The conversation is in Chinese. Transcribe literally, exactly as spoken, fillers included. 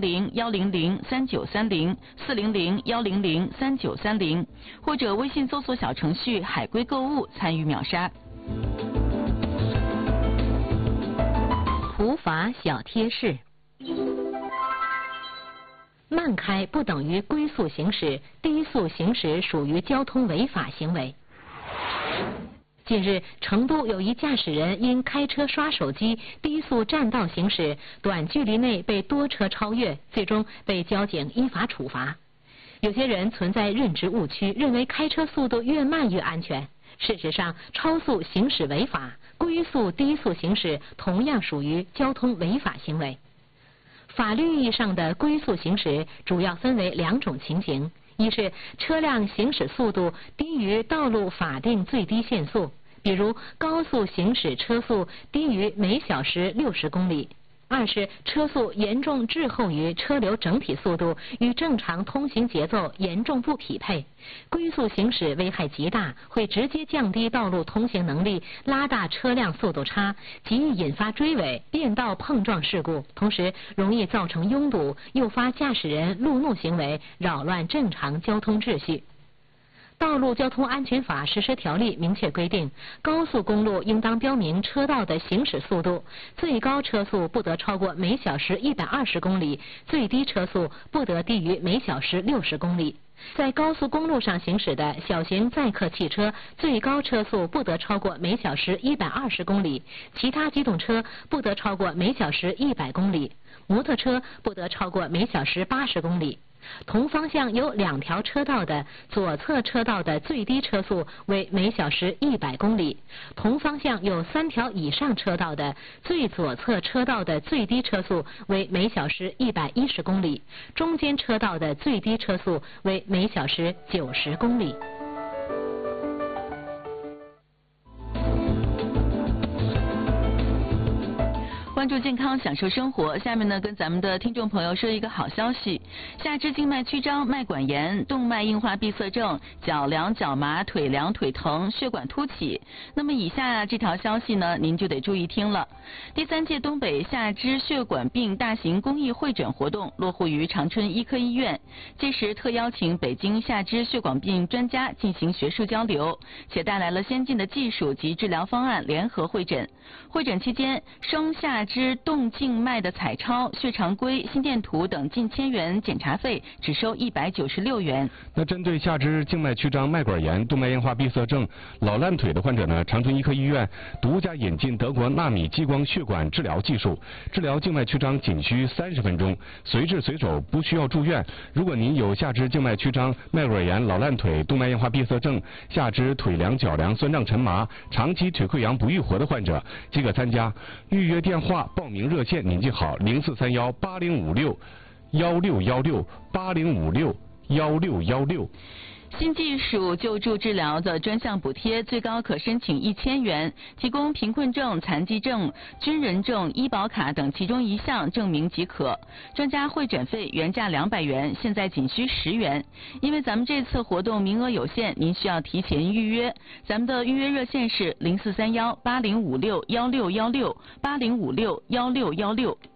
零幺零零三九三零四零零幺零零三九三零，或者微信搜索小程序海龟购物参与秒杀。 普法小贴士：慢开不等于龟速行驶，低速行驶属于交通违法行为。近日，成都有一驾驶人因开车刷手机、低速占道行驶，短距离内被多车超越，最终被交警依法处罚。有些人存在认知误区，认为开车速度越慢越安全。事实上，超速行驶违法，龟速、低速行驶同样属于交通违法行为。法律意义上的龟速行驶主要分为两种情形。一是车辆行驶速度低于道路法定最低限速，比如高速行驶车速低于每小时六十公里；二是车速严重滞后于车流整体速度，与正常通行节奏严重不匹配。龟速行驶危害极大，会直接降低道路通行能力，拉大车辆速度差，极易引发追尾、变道碰撞事故，同时容易造成拥堵，诱发驾驶人路怒行为，扰乱正常交通秩序。道路交通安全法实施条例明确规定，高速公路应当标明车道的行驶速度，最高车速不得超过每小时一百二十公里，最低车速不得低于每小时六十公里。在高速公路上行驶的小型载客汽车，最高车速不得超过每小时一百二十公里，其他机动车不得超过每小时一百公里，摩托车不得超过每小时八十公里。同方向有两条车道的左侧车道的最低车速为每小时一百公里，同方向有三条以上车道的最左侧车道的最低车速为每小时一百一十公里，中间车道的最低车速为每小时九十公里。 关注健康，享受生活。下面呢，跟咱们的听众朋友说一个好消息：下肢静脉曲张、脉管炎、动脉硬化闭塞症、脚凉、脚麻、腿凉、腿疼、血管凸起。那么以下这条消息呢，您就得注意听了。第三届东北下肢血管病大型公益会诊活动落户于长春医科医院，届时特邀请北京下肢血管病专家进行学术交流，且带来了先进的技术及治疗方案联合会诊。会诊期间，生下肢动静脉的彩超、血常规、心电图等近千元检查费只收一百九十六元。 那针对下肢静脉曲张、脉管炎、动脉硬化闭塞症、老烂腿的患者呢，长春医科医院独家引进德国纳米激光血管治疗技术，治疗静脉曲张仅需三十分钟，随治随手，不需要住院。如果您有下肢静脉曲张、脉管炎、老烂腿、动脉硬化闭塞症、下肢腿凉、脚凉、酸胀沉麻、长期腿溃疡不愈合的患者，即可参加。预约电话、报名热线您记好：零四三幺八零五六幺六幺六八零五六幺六幺六。 新技术救助治疗的专项补贴最高可申请一千元，提供贫困证、残疾证、军人证、医保卡等其中一项证明即可。专家会诊费原价两百元，现在仅需十元。因为咱们这次活动名额有限，您需要提前预约。咱们的预约热线是零四三幺八零五六幺六幺六八零五六幺六幺六。